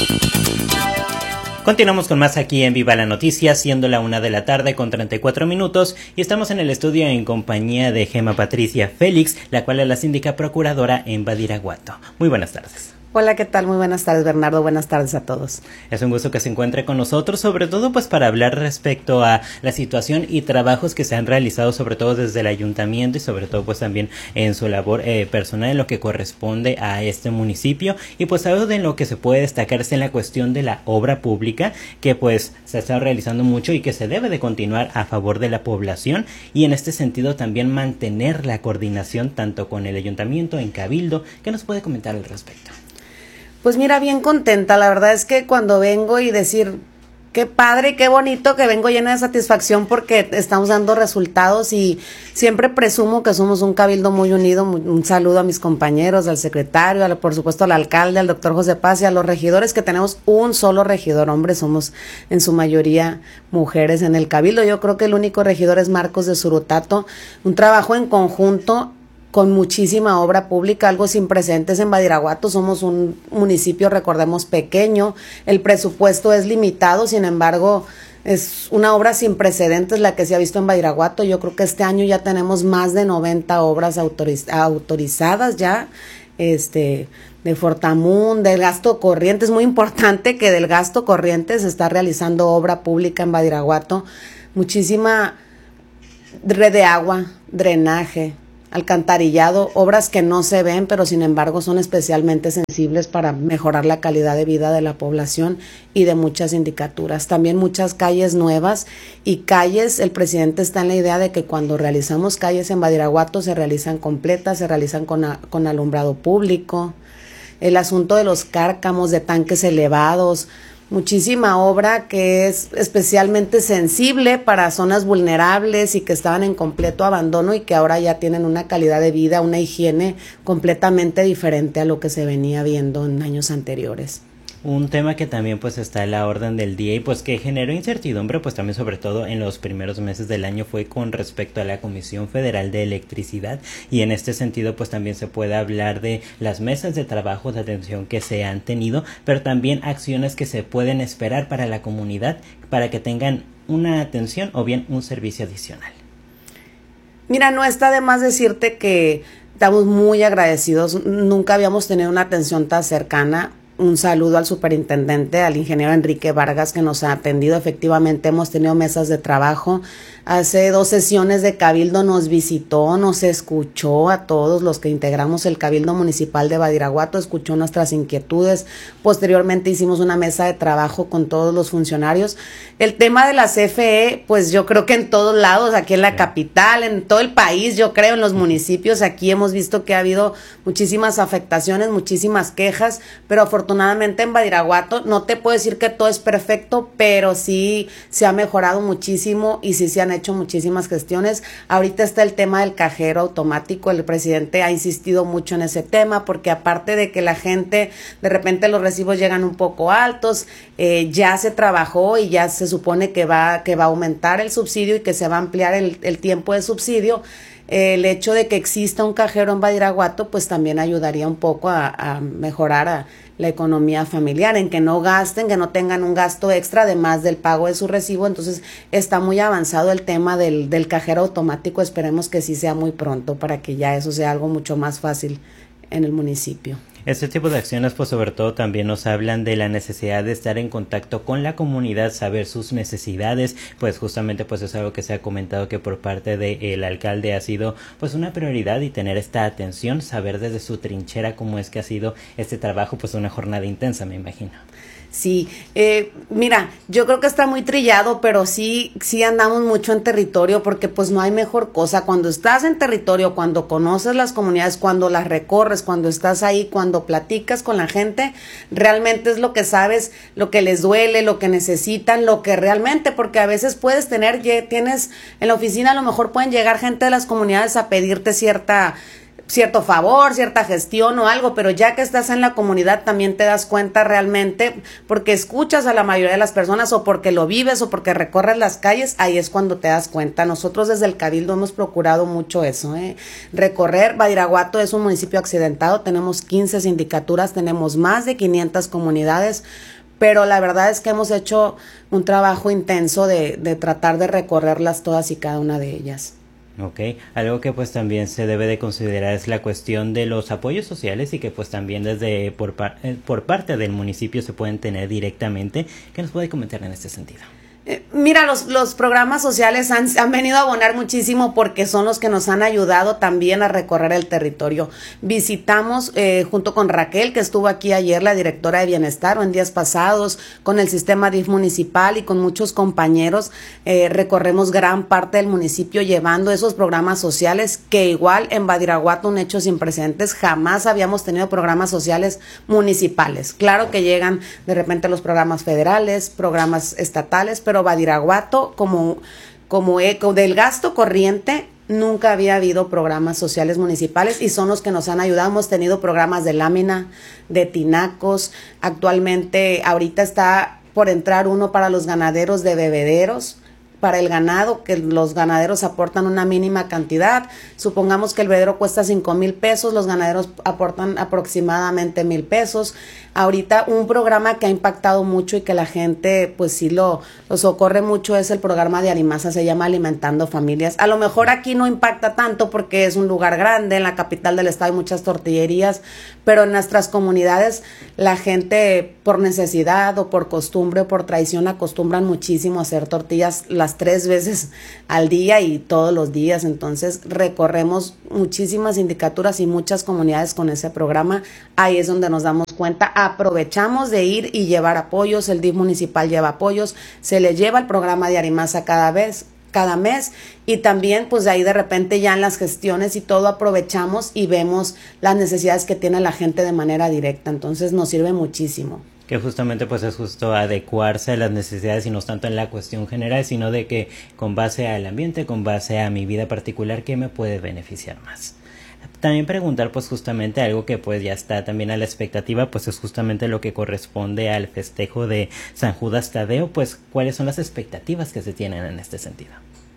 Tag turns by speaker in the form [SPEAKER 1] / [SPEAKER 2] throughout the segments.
[SPEAKER 1] Continuamos con más aquí en Viva la Noticia, siendo la 1:34 p.m, y estamos en el estudio en compañía de Gema Patricia Félix, la cual es la síndica procuradora en Badiraguato. Muy buenas tardes.
[SPEAKER 2] Hola, ¿qué tal? Muy buenas tardes, Bernardo. Buenas tardes a todos.
[SPEAKER 1] Es un gusto que se encuentre con nosotros, sobre todo pues para hablar respecto a la situación y trabajos que se han realizado, sobre todo desde el ayuntamiento y sobre todo pues también en su labor personal en lo que corresponde a este municipio. Y pues algo de lo que se puede destacar es en la cuestión de la obra pública, que pues se está realizando mucho y que se debe de continuar a favor de la población, y en este sentido también mantener la coordinación tanto con el ayuntamiento en Cabildo. ¿Qué nos puede comentar al respecto?
[SPEAKER 2] Pues mira, bien contenta, la verdad es que cuando vengo y decir, qué padre y qué bonito, que vengo llena de satisfacción porque estamos dando resultados, y siempre presumo que somos un cabildo muy unido. Un saludo a mis compañeros, al secretario, por supuesto al alcalde, al doctor José Paz, y a los regidores, que tenemos un solo regidor hombre, somos en su mayoría mujeres en el cabildo. Yo creo que el único regidor es Marcos de Surutato. Un trabajo en conjunto con muchísima obra pública, algo sin precedentes en Badiraguato. Somos un municipio, recordemos, pequeño, el presupuesto es limitado, sin embargo, es una obra sin precedentes la que se ha visto en Badiraguato. Yo creo que este año ya tenemos más de 90 obras autorizadas ya, de Fortamun, del gasto corriente. Es muy importante que del gasto corriente se está realizando obra pública en Badiraguato, muchísima red de agua, drenaje, alcantarillado, obras que no se ven, pero sin embargo son especialmente sensibles para mejorar la calidad de vida de la población y de muchas sindicaturas. También muchas calles nuevas y calles, el presidente está en la idea de que cuando realizamos calles en Badiraguato se realizan completas, se realizan con alumbrado público, el asunto de los cárcamos, de tanques elevados, muchísima obra que es especialmente sensible para zonas vulnerables y que estaban en completo abandono y que ahora ya tienen una calidad de vida, una higiene completamente diferente a lo que se venía viendo en años anteriores.
[SPEAKER 1] Un tema que también pues está en la orden del día y pues que generó incertidumbre pues también sobre todo en los primeros meses del año fue con respecto a la Comisión Federal de Electricidad, y en este sentido pues también se puede hablar de las mesas de trabajo de atención que se han tenido, pero también acciones que se pueden esperar para la comunidad para que tengan una atención o bien un servicio adicional.
[SPEAKER 2] Mira, no está de más decirte que estamos muy agradecidos, nunca habíamos tenido una atención tan cercana. Un saludo al superintendente, al ingeniero Enrique Vargas, que nos ha atendido. Efectivamente hemos tenido mesas de trabajo. Hace 2 sesiones de Cabildo nos visitó, nos escuchó a todos los que integramos el Cabildo Municipal de Badiraguato, escuchó nuestras inquietudes. Posteriormente hicimos una mesa de trabajo con todos los funcionarios. El tema de la CFE, pues yo creo que en todos lados, aquí en la capital, en todo el país, yo creo, en los municipios, aquí hemos visto que ha habido muchísimas afectaciones, muchísimas quejas, pero afortunadamente en Badiraguato, no te puedo decir que todo es perfecto, pero sí se ha mejorado muchísimo y sí se han hecho muchísimas gestiones. Ahorita está el tema del cajero automático. El presidente ha insistido mucho en ese tema porque aparte de que la gente, de repente los recibos llegan un poco altos, ya se trabajó y ya se supone que va a aumentar el subsidio y que se va a ampliar el tiempo de subsidio. El hecho de que exista un cajero en Badiraguato pues también ayudaría un poco a mejorar la economía familiar, en que no gasten, que no tengan un gasto extra además del pago de su recibo. Entonces está muy avanzado el tema del cajero automático. Esperemos que sí sea muy pronto para que ya eso sea algo mucho más fácil en el municipio.
[SPEAKER 1] Este tipo de acciones pues sobre todo también nos hablan de la necesidad de estar en contacto con la comunidad, saber sus necesidades, pues justamente pues es algo que se ha comentado que por parte del alcalde ha sido pues una prioridad, y tener esta atención, saber desde su trinchera cómo es que ha sido este trabajo, pues una jornada intensa, me imagino.
[SPEAKER 2] Sí, mira, yo creo que está muy trillado, pero sí andamos mucho en territorio porque pues no hay mejor cosa. Cuando estás en territorio, cuando conoces las comunidades, cuando las recorres, cuando estás ahí, cuando platicas con la gente, realmente es lo que sabes, lo que les duele, lo que necesitan, lo que realmente, porque a veces tienes en la oficina, a lo mejor pueden llegar gente de las comunidades a pedirte cierta cierto favor, cierta gestión o algo, pero ya que estás en la comunidad también te das cuenta realmente, porque escuchas a la mayoría de las personas o porque lo vives o porque recorres las calles, ahí es cuando te das cuenta. Nosotros desde el Cabildo hemos procurado mucho eso, recorrer. Badiraguato es un municipio accidentado, tenemos 15 sindicaturas, tenemos más de 500 comunidades, pero la verdad es que hemos hecho un trabajo intenso de tratar de recorrerlas todas y cada una de ellas.
[SPEAKER 1] Ok, algo que pues también se debe de considerar es la cuestión de los apoyos sociales y que pues también desde por parte del municipio se pueden tener directamente. ¿Qué nos puede comentar en este sentido?
[SPEAKER 2] Mira, los programas sociales han venido a abonar muchísimo porque son los que nos han ayudado también a recorrer el territorio. Visitamos junto con Raquel, que estuvo aquí ayer, la directora de Bienestar, o en días pasados, con el sistema DIF municipal y con muchos compañeros, recorremos gran parte del municipio llevando esos programas sociales que igual en Badiraguato, un hecho sin precedentes, jamás habíamos tenido programas sociales municipales. Claro que llegan de repente los programas federales, programas estatales, pero Badiraguato como eco del gasto corriente nunca había habido programas sociales municipales y son los que nos han ayudado. Hemos tenido programas de lámina, de tinacos, actualmente ahorita está por entrar uno para los ganaderos de bebederos, para el ganado, que los ganaderos aportan una mínima cantidad. Supongamos que el bebedero cuesta 5,000 pesos, los ganaderos aportan aproximadamente 1,000 pesos. Ahorita un programa que ha impactado mucho y que la gente pues sí lo socorre mucho es el programa de Arimasa, se llama Alimentando Familias. A lo mejor aquí no impacta tanto porque es un lugar grande, en la capital del estado hay muchas tortillerías, pero en nuestras comunidades la gente por necesidad o por costumbre o por tradición acostumbran muchísimo a hacer tortillas las 3 veces al día y todos los días. Entonces recorremos muchísimas sindicaturas y muchas comunidades con ese programa. Ahí es donde nos damos cuenta, aprovechamos de ir y llevar apoyos, el DIF municipal lleva apoyos, se le lleva el programa de Arimasa cada mes, y también pues de ahí de repente ya en las gestiones y todo aprovechamos y vemos las necesidades que tiene la gente de manera directa. Entonces nos sirve muchísimo.
[SPEAKER 1] Que justamente pues es justo adecuarse a las necesidades y no tanto en la cuestión general, sino de que con base al ambiente, con base a mi vida particular, ¿qué me puede beneficiar más? También preguntar pues justamente algo que pues ya está también a la expectativa, pues es justamente lo que corresponde al festejo de San Judas Tadeo, pues ¿cuáles son las expectativas que se tienen en este sentido?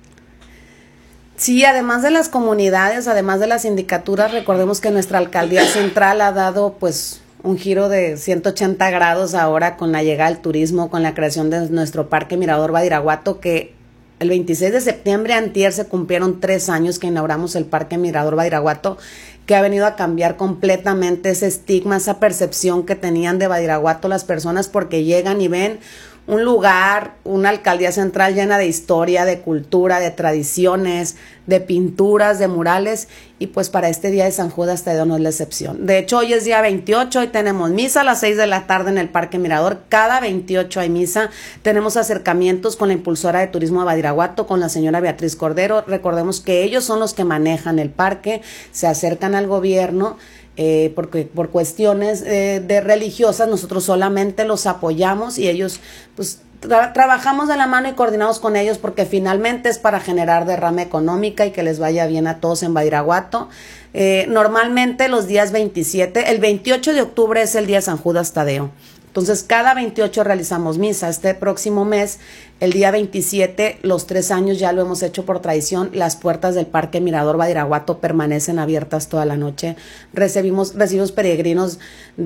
[SPEAKER 2] Sí, además de las comunidades, además de las sindicaturas, recordemos que nuestra alcaldía central ha dado pues un giro de 180 grados ahora con la llegada del turismo, con la creación de nuestro Parque Mirador Badiraguato, que el 26 de septiembre antier se cumplieron 3 años que inauguramos el Parque Mirador Badiraguato, que ha venido a cambiar completamente ese estigma, esa percepción que tenían de Badiraguato las personas, porque llegan y ven un lugar, una alcaldía central llena de historia, de cultura, de tradiciones, de pinturas, de murales, y pues para este día de San Judas Tadeo no es la excepción. De hecho, hoy es día 28, hoy tenemos misa a las 6 de la tarde en el Parque Mirador, cada 28 hay misa, tenemos acercamientos con la impulsora de turismo de Badiraguato, con la señora Beatriz Cordero. Recordemos que ellos son los que manejan el parque, se acercan al gobierno, porque por cuestiones de religiosas nosotros solamente los apoyamos y ellos pues trabajamos de la mano y coordinados con ellos porque finalmente es para generar derrama económica y que les vaya bien a todos en Badiraguato. Normalmente los días 27, el 28 de octubre es el día de San Judas Tadeo. Entonces, cada 28 realizamos misa. Este próximo mes, el día 27, los 3 años ya lo hemos hecho por tradición. Las puertas del Parque Mirador Badiraguato permanecen abiertas toda la noche. Recibimos peregrinos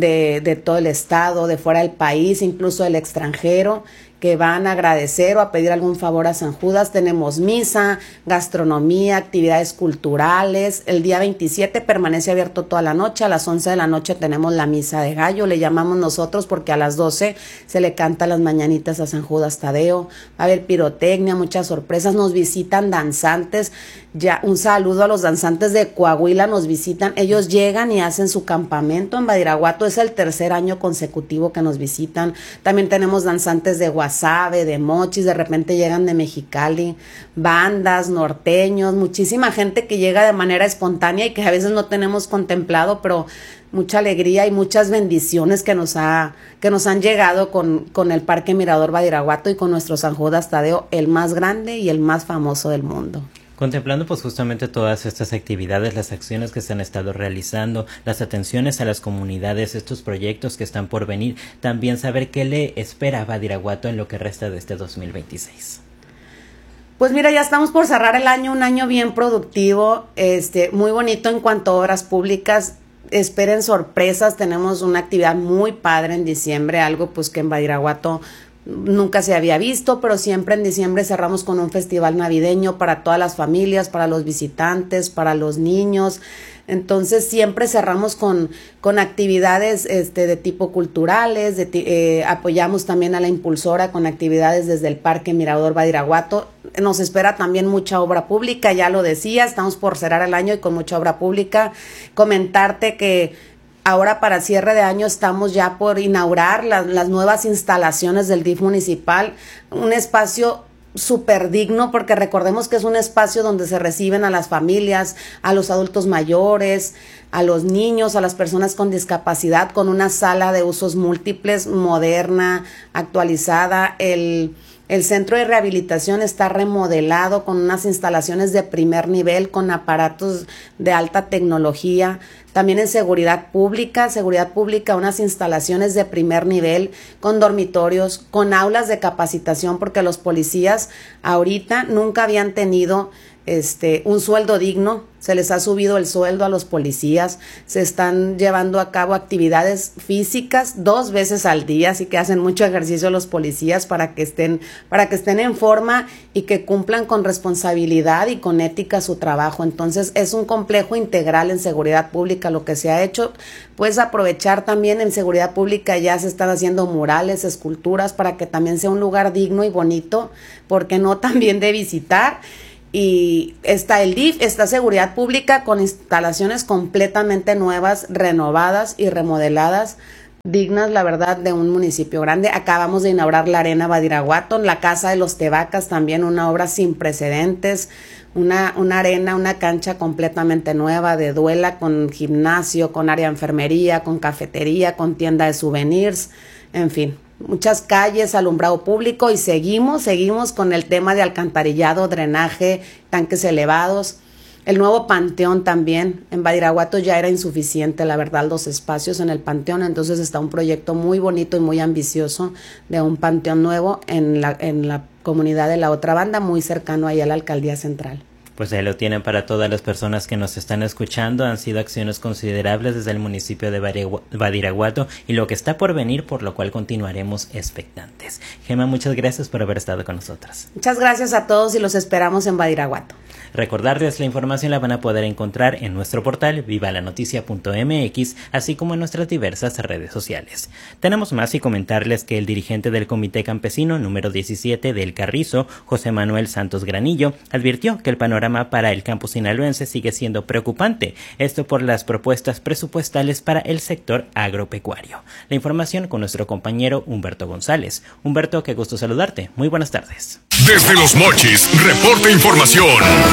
[SPEAKER 2] de todo el estado, de fuera del país, incluso del extranjero, que van a agradecer o a pedir algún favor a San Judas. Tenemos misa, gastronomía, actividades culturales. El día 27 permanece abierto toda la noche. A las 11 de la noche tenemos la misa de gallo, le llamamos nosotros porque a las 12 se le canta las mañanitas a San Judas Tadeo. Va a haber pirotecnia, muchas sorpresas. Nos visitan danzantes. Ya un saludo a los danzantes de Coahuila, nos visitan. Ellos llegan y hacen su campamento en Badiraguato. Es el 3er año consecutivo que nos visitan. También tenemos danzantes de Guasave, de Mochis, de repente llegan de Mexicali, bandas, norteños, muchísima gente que llega de manera espontánea y que a veces no tenemos contemplado, pero mucha alegría y muchas bendiciones que nos han llegado con el Parque Mirador Badiraguato y con nuestro San Judas Tadeo, el más grande y el más famoso del mundo.
[SPEAKER 1] Contemplando pues justamente todas estas actividades, las acciones que se han estado realizando, las atenciones a las comunidades, estos proyectos que están por venir, también saber qué le espera a Badiraguato en lo que resta de este 2026.
[SPEAKER 2] Pues mira, ya estamos por cerrar el año, un año bien productivo, muy bonito en cuanto a obras públicas. Esperen sorpresas, tenemos una actividad muy padre en diciembre, algo pues que en Badiraguato nunca se había visto, pero siempre en diciembre cerramos con un festival navideño para todas las familias, para los visitantes, para los niños. Entonces siempre cerramos con actividades de tipo culturales, apoyamos también a la impulsora con actividades desde el Parque Mirador Badiraguato. Nos espera también mucha obra pública, ya lo decía, estamos por cerrar el año y con mucha obra pública. Comentarte que ahora para cierre de año estamos ya por inaugurar las nuevas instalaciones del DIF municipal, un espacio súper digno, porque recordemos que es un espacio donde se reciben a las familias, a los adultos mayores, a los niños, a las personas con discapacidad, con una sala de usos múltiples, moderna, actualizada. El centro de rehabilitación está remodelado con unas instalaciones de primer nivel, con aparatos de alta tecnología. También en seguridad pública, unas instalaciones de primer nivel, con dormitorios, con aulas de capacitación, porque los policías ahorita nunca habían tenido un sueldo digno. Se les ha subido el sueldo a los policías, se están llevando a cabo actividades físicas 2 veces al día, así que hacen mucho ejercicio los policías para que estén en forma y que cumplan con responsabilidad y con ética su trabajo. Entonces es un complejo integral en seguridad pública lo que se ha hecho. Puedes aprovechar también en seguridad pública, ya se están haciendo murales, esculturas, para que también sea un lugar digno y bonito, porque no también de visitar. Y está el DIF, está seguridad pública con instalaciones completamente nuevas, renovadas y remodeladas, dignas, la verdad, de un municipio grande. Acabamos de inaugurar la Arena Badiraguato, la Casa de los Tebacas, también una obra sin precedentes, una arena, una cancha completamente nueva de duela, con gimnasio, con área de enfermería, con cafetería, con tienda de souvenirs, en fin. Muchas calles, alumbrado público, y seguimos con el tema de alcantarillado, drenaje, tanques elevados. El nuevo panteón también, en Badiraguato ya era insuficiente, la verdad, los espacios en el panteón, entonces está un proyecto muy bonito y muy ambicioso de un panteón nuevo en la comunidad de La Otra Banda, muy cercano ahí a la alcaldía central.
[SPEAKER 1] Pues ahí lo tienen para todas las personas que nos están escuchando. Han sido acciones considerables desde el municipio de Badiraguato y lo que está por venir, por lo cual continuaremos expectantes. Gema, muchas gracias por haber estado con nosotros.
[SPEAKER 2] Muchas gracias a todos y los esperamos en Badiraguato.
[SPEAKER 1] Recordarles, la información la van a poder encontrar en nuestro portal vivalanoticia.mx, así como en nuestras diversas redes sociales. Tenemos más y comentarles que el dirigente del Comité Campesino número 17 del Carrizo, José Manuel Santos Granillo, advirtió que el panorama para el campo sinaloense sigue siendo preocupante, esto por las propuestas presupuestales para el sector agropecuario. La información con nuestro compañero Humberto González. Humberto, qué gusto saludarte. Muy buenas tardes.
[SPEAKER 3] Desde Los Mochis, reporta información,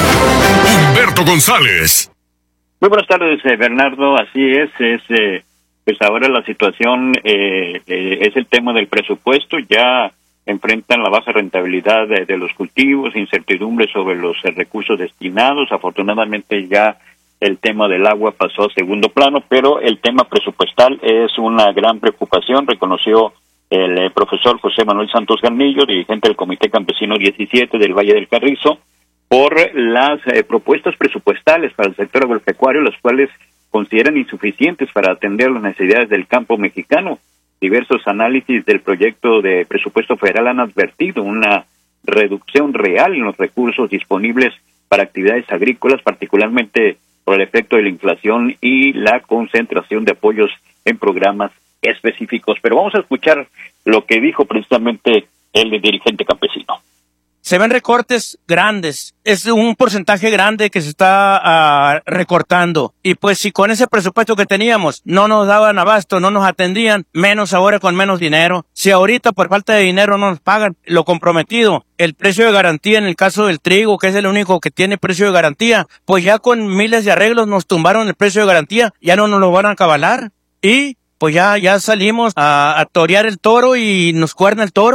[SPEAKER 3] Humberto González.
[SPEAKER 4] Muy buenas tardes, Bernardo. Así es, pues ahora la situación es el tema del presupuesto. Ya enfrentan la baja rentabilidad de los cultivos, incertidumbre sobre los recursos destinados. Afortunadamente ya el tema del agua pasó a segundo plano, pero el tema presupuestal es una gran preocupación, reconoció el profesor José Manuel Santos Granillo, dirigente del Comité Campesino 17 del Valle del Carrizo, por las propuestas presupuestales para el sector agropecuario, las cuales consideran insuficientes para atender las necesidades del campo mexicano. Diversos análisis del proyecto de presupuesto federal han advertido una reducción real en los recursos disponibles para actividades agrícolas, particularmente por el efecto de la inflación y la concentración de apoyos en programas específicos. Pero vamos a escuchar lo que dijo precisamente el dirigente campesino.
[SPEAKER 5] Se ven recortes grandes, es un porcentaje grande que se está recortando, y pues si con ese presupuesto que teníamos no nos daban abasto, no nos atendían, menos ahora con menos dinero. Si ahorita por falta de dinero no nos pagan lo comprometido, el precio de garantía en el caso del trigo, que es el único que tiene precio de garantía, pues ya con miles de arreglos nos tumbaron el precio de garantía, ya no nos lo van a acabalar, y pues ya salimos a torear el toro y nos cuerna el toro.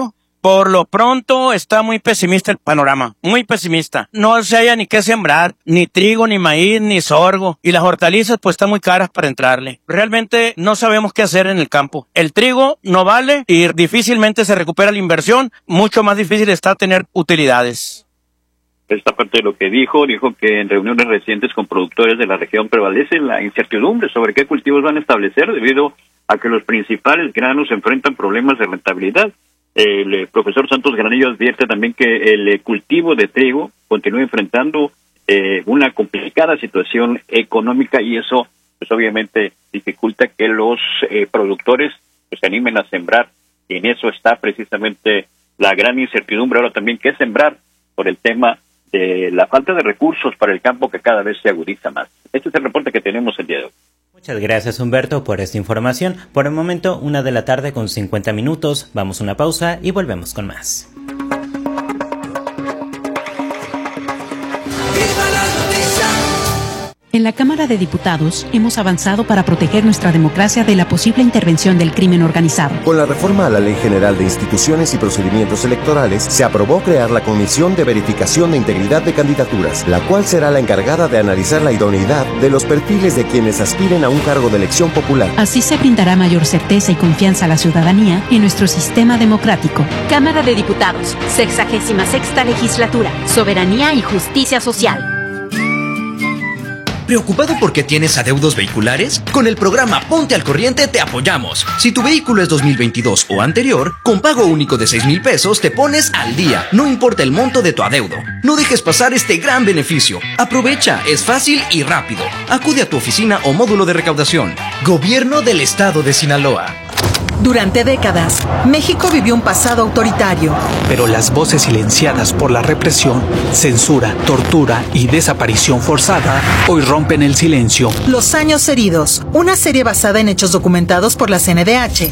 [SPEAKER 5] Por lo pronto está muy pesimista el panorama, muy pesimista. No se haya ni qué sembrar, ni trigo, ni maíz, ni sorgo. Y las hortalizas pues están muy caras para entrarle. Realmente no sabemos qué hacer en el campo. El trigo no vale y difícilmente se recupera la inversión. Mucho más difícil está tener utilidades.
[SPEAKER 4] Esta parte de lo que dijo que en reuniones recientes con productores de la región prevalece la incertidumbre sobre qué cultivos van a establecer debido a que los principales granos enfrentan problemas de rentabilidad. El profesor Santos Granillo advierte también que el cultivo de trigo continúa enfrentando una complicada situación económica y eso pues obviamente dificulta que los productores pues se animen a sembrar, y en eso está precisamente la gran incertidumbre ahora también qué sembrar por el tema de la falta de recursos para el campo que cada vez se agudiza más. Este es el reporte que tenemos el día de hoy.
[SPEAKER 1] Muchas gracias, Humberto, por esta información. Por el momento, 1:50 p.m. Vamos a una pausa y volvemos con más.
[SPEAKER 6] En la Cámara de Diputados hemos avanzado para proteger nuestra democracia de la posible intervención del crimen organizado.
[SPEAKER 7] Con la reforma a la Ley General de Instituciones y Procedimientos Electorales, se aprobó crear la Comisión de Verificación de Integridad de Candidaturas, la cual será la encargada de analizar la idoneidad de los perfiles de quienes aspiren a un cargo de elección popular.
[SPEAKER 6] Así se brindará mayor certeza y confianza a la ciudadanía en nuestro sistema democrático.
[SPEAKER 8] Cámara de Diputados, 66ª Legislatura, Soberanía y Justicia Social.
[SPEAKER 9] ¿Preocupado porque tienes adeudos vehiculares? Con el programa Ponte al Corriente te apoyamos. Si tu vehículo es 2022 o anterior, con pago único de 6,000 pesos te pones al día, no importa el monto de tu adeudo. No dejes pasar este gran beneficio. Aprovecha, es fácil y rápido. Acude a tu oficina o módulo de recaudación. Gobierno del Estado de Sinaloa.
[SPEAKER 10] Durante décadas, México vivió un pasado autoritario.
[SPEAKER 11] Pero las voces silenciadas por la represión, censura, tortura y desaparición forzada hoy rompen el silencio.
[SPEAKER 10] Los años heridos, una serie basada en hechos documentados por la CNDH.